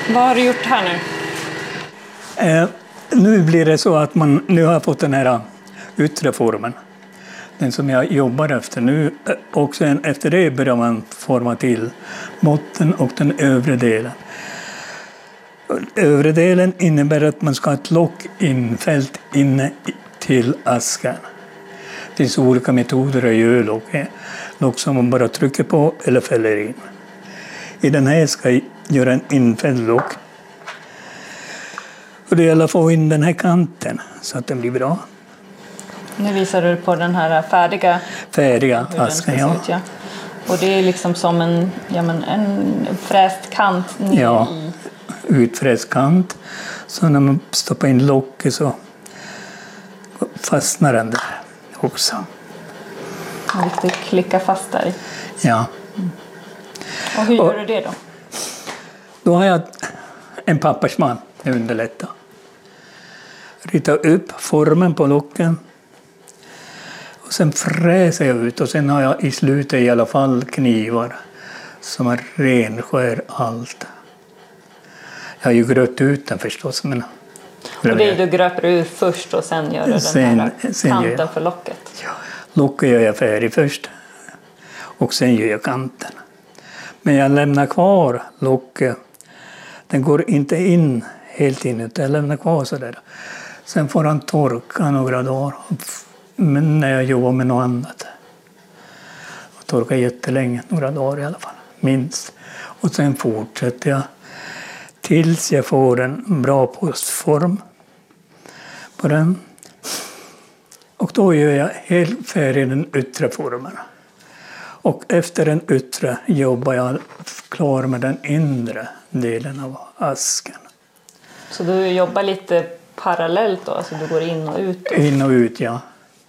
Vad har du gjort här nu? Nu blir det så att man nu har fått den här yttre formen. Den som jag jobbar efter nu. Och sen efter det börjar man forma till botten och den övre delen. Övre delen innebär att man ska ha ett lock infällt inne till asken. Det finns olika metoder att göra lock. Lock som man bara trycker på eller fäller in. I den här ska jag göra en infälld lock. Och det gäller att få in den här kanten så att den blir bra. Nu visar du på den här färdiga asken, ja. Ut, ja. Och det är liksom som en fräst kant ner i... Utfräst kant. Så när man stoppar in locket så fastnar den där också. Man riktigt klicka fast där. Ja. Mm. Och hur gör du det då? Då har jag en pappersman, det underlättar. Ritar upp formen på locken. Och sen fräser jag ut och sen har jag i slutet i alla fall knivar som man renskär allt. Jag har ju gröpt ut den förstås. Men och det du gröper ur först och sen gör du den här kanten för locket? Ja, locket gör jag färdig först och sen gör jag kanten. Men jag lämnar kvar locket. Den går inte in helt in utan jag lämnar kvar sådär. Sen får han torka några dagar. Men när jag jobbar med något annat. Jag torkar jättelänge, några dagar i alla fall. Minst. Och sen fortsätter jag tills jag får en bra postform på den. Och då gör jag helt färdig den yttre formen. Och efter den yttre jobbar jag klar med den inre delen av asken. Så du jobbar lite parallellt då? Alltså du går in och ut? In och ut, ja.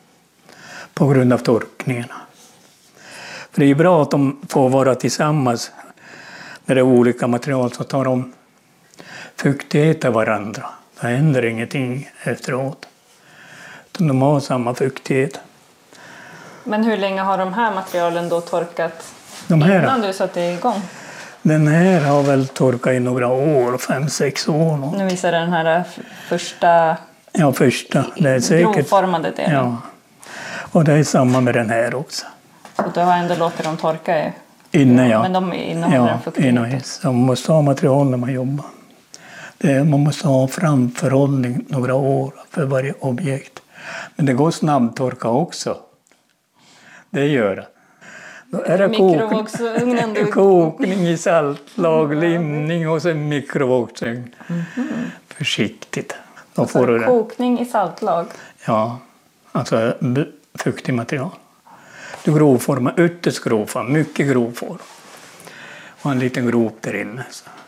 På grund av torkningarna. För det är bra att de får vara tillsammans när det är olika material så tar de fuktighet av varandra. Det händer ingenting efteråt. De har samma fuktighet. Men hur länge har de här materialen då torkat innan du satte igång? Den här har väl torkat i några år, 5-6 år. Något. Nu visar den här första, det är säkert grovformade delen. Ja. Och det är samma med den här också. Så du har ändå låtit dem torka inne, ja. Men de innehåller en fuktighet. Så man måste ha material när man jobbar. Man måste ha framförhållning några år för varje objekt. Men det går snabbtorka också. Det gör det. Då är det mikrovågsugnen kokning i saltlag, limning och sen mikrovågsugn. Försiktigt. Då får du kokning i saltlag? Ja, alltså fuktig material. Du grovformar, ytterst grovform, mycket grovform. Och en liten grop där inne.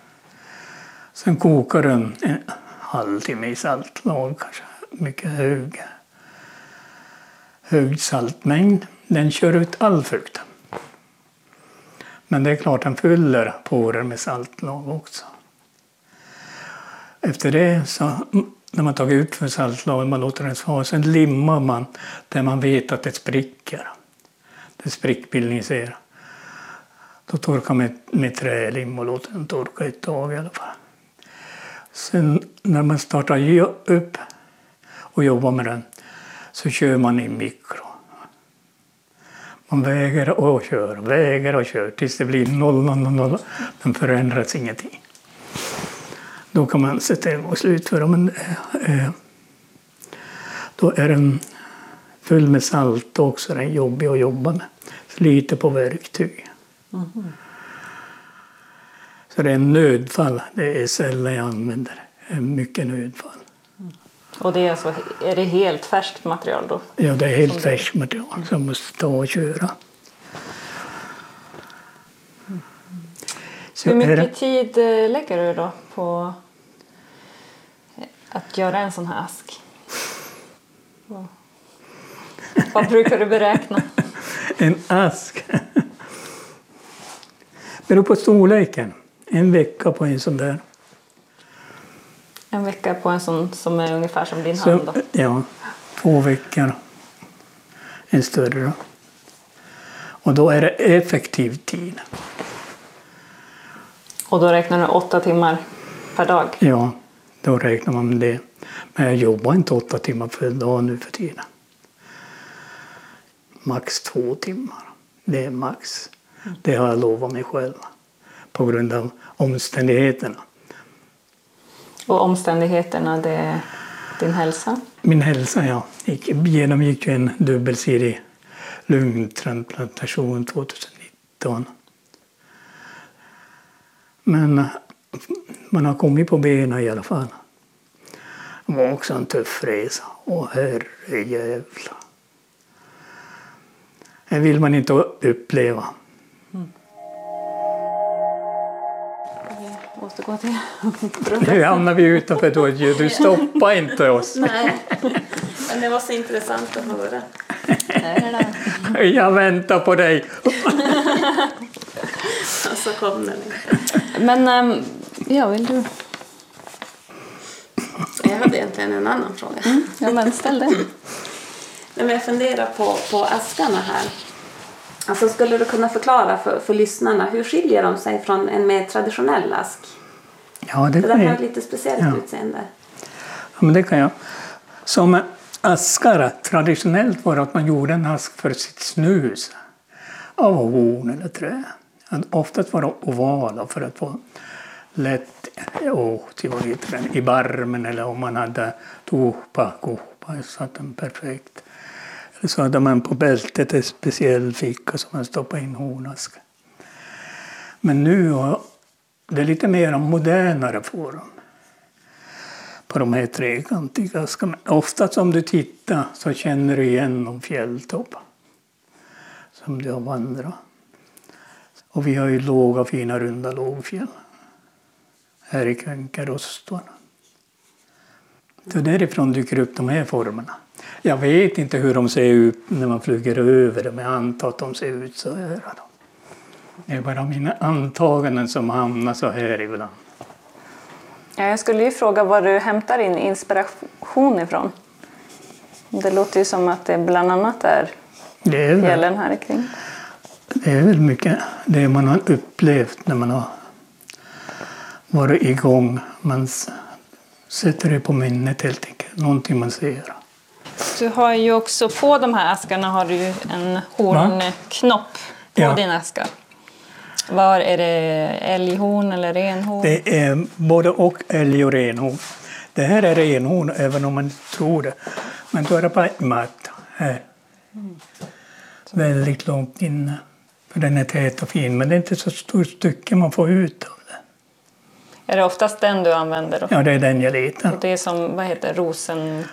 Sen kokar den en halvtimme i saltlag, kanske mycket hög saltmängd. Den kör ut all fukt. Men det är klart den fyller porer med saltlag också. Efter det så när man tagit ut för saltlag, man låter den svara, sen limmar man där man vet att det spricker. Det sprickbildning ser. Då torkar man med trälim och låter den torka ett tag i alla fall. Sen när man startar upp och jobbar med den så kör man i mikro. Man väger och kör tills det blir 0. Den förändras ingenting. Då kan man sätta igång och slutföra. Men då är den full med salt också. Den är jobbig att jobba med. Sliter på verktyg. Så det är en nödfall. Det är sällan jag använder. Det är mycket nödfall. Och det är, alltså, är det helt färskt material då? Ja, det är helt färskt material som måste ta och köra. Så hur mycket tid lägger du då på att göra en sån här ask? Vad brukar du beräkna? En ask? Beror på storleken. En vecka på en sån där. En vecka på en sån som är ungefär som din hand då? Ja, 2 veckor. En större. Och då är det effektiv tid. Och då räknar du 8 timmar? per dag? Ja, då räknar man med det. Men jag jobbar inte 8 timmar per dag nu för tiden. Max 2 timmar. Det är max. Det har jag lovat mig själv. På grund av omständigheterna. Och omständigheterna, det är din hälsa? Min hälsa, ja. Genomgick ju en dubbelsidig lungtransplantation 2019. Men man har kommit på benen i alla fall. Det var också en tuff resa. Åh herrejävlar. Det vill man inte uppleva. Vi måste gå till nu hamnar vi utanför då. Du stoppar inte oss. Nej, men det var så intressant att höra. Jag väntar på dig. Och så kom den inte. Men, ja, vill du? Jag hade egentligen en annan fråga. Ja, men ställ den. Men jag funderar på askarna här. Alltså, skulle du kunna förklara för lyssnarna, hur skiljer de sig från en mer traditionell ask? Ja, det kan jag. Har ett lite speciellt utseende. Ja, men det kan jag. Som askar traditionellt var att man gjorde en ask för sitt snus av horn eller trä. Oftast var de ovala för att få lätt i barmen, eller om man hade topa så att den perfekt. Eller så hade man på bältet en speciell ficka som man stoppade in hornask. Men nu är det lite mer modernare form på de här trekantiga askarna. Oftast om du tittar så känner du igen de fjälltopp som du har vandrat. Och vi har ju låga, fina, runda lågfjäll här i Könkarostorn. Så därifrån dyker upp de här formerna. Jag vet inte hur de ser ut när man flyger över dem, men jag antar att de ser ut så här. Det är bara mina antaganden som hamnar så här ibland. Ja, jag skulle ju fråga var du hämtar din inspiration ifrån. Det låter ju som att det bland annat är fjällen här kring. Det är väl mycket det man har upplevt när man har varit igång. Man sätter det på minnet helt enkelt. Någonting man ser. Du har ju också på de här askarna har du ju en hornknopp på din aska. Var är det älghorn eller renhorn? Det är både och älg och renhorn. Det här är renhorn även om man tror det. Men då är det bara ett matt här. Väldigt långt inne. För den är tät och fin, men det är inte så stort stycke man får ut av det. Är det oftast den du använder då? Ja, det är den jag letar. Och det är som, vad heter rosenkransen?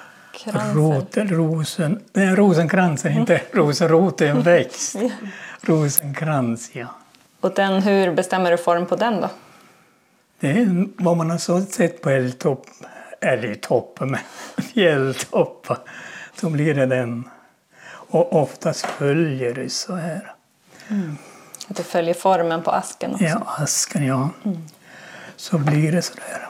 Rosenkransen, inte rosenrot, är en växt. Rosenkrans, ja. Och hur bestämmer du form på den då? Det är vad man har sett på älgtoppen, men fjälltoppar. Så blir det den. Och oftast följer det så här. Att det följer formen på asken också? Ja, asken, ja. Så blir det så där.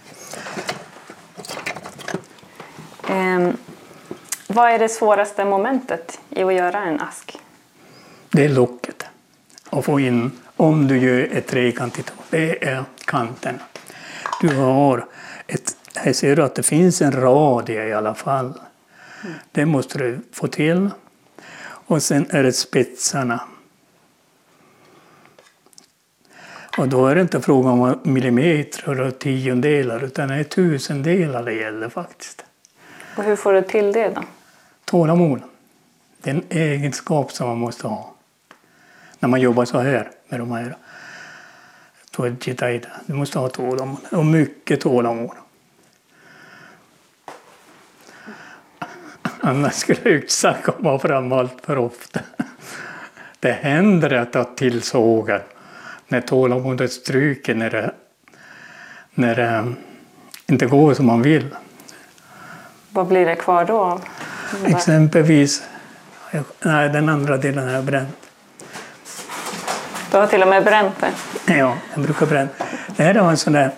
Vad är det svåraste momentet i att göra en ask? Det är locket. Att få in, om du gör ett trekantigt, det är kanten. Du har här ser du att det finns en radie i alla fall. Det måste du få till. Och sen är det spetsarna. Och då är det inte fråga om millimeter och tiondelar, utan det är tusendelar det gäller faktiskt. Och hur får du till det då? Tålamod. Det är en egenskap som man måste ha. När man jobbar så här med de här. Du måste ha tålamod. Och mycket tålamod. Annars skulle yxan komma fram allt för ofta. Det händer att ta till sågen när tålamodet stryker, när det inte går som man vill. Vad blir det kvar då? Exempelvis, nej, den andra delen har jag bränt. Du har till och med bränt det? Ja, jag brukar bränna. Det här är en sån där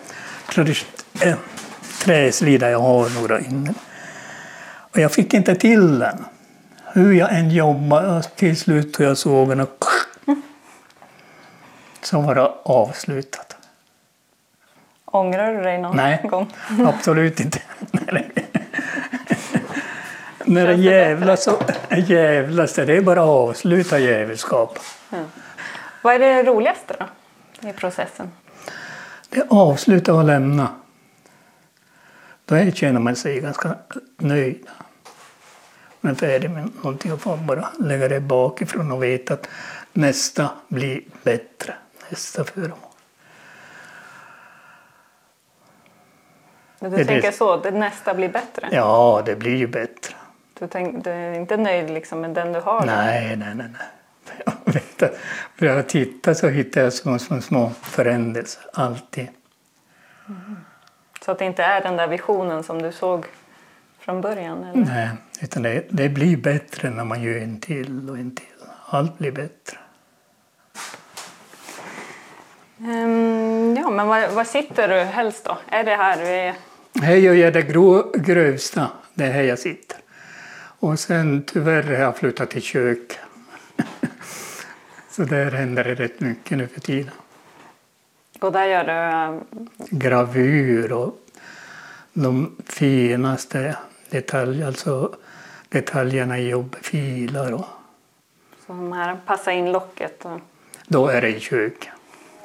träslida jag har några inne. Och jag fick inte till den. Hur jag än jobbade, till slut tog jag sågen och så var det avslutat. Ångrar du dig någon gång? Nej, absolut inte. När det jävlas det är bara att avsluta jävelskap. Vad är det roligaste då i processen? Det är avsluta och lämna. Då känner man sig ganska nöjd. Man är färdig med någonting och får bara lägga det bakifrån och veta att nästa blir bättre. Nästa föremål. Du tänker så, att nästa blir bättre? Ja, det blir ju bättre. Du är inte nöjd liksom med den du har? Nej. För jag tittar så hittar jag små förändringar, alltid. Så att det inte är den där visionen som du såg från början? Eller? Nej, utan det blir bättre när man gör en till och en till. Allt blir bättre. Ja, men var sitter du helst då? Är det här du är? Här gör jag det grövsta, det är här jag sitter. Och sen tyvärr har jag flyttat till kök. Så där händer det rätt mycket nu för tiden. Och där gör du? Gravur och de finaste detaljerna i jobb, filar och... Så de här passar in locket? Och... Då är det i kök.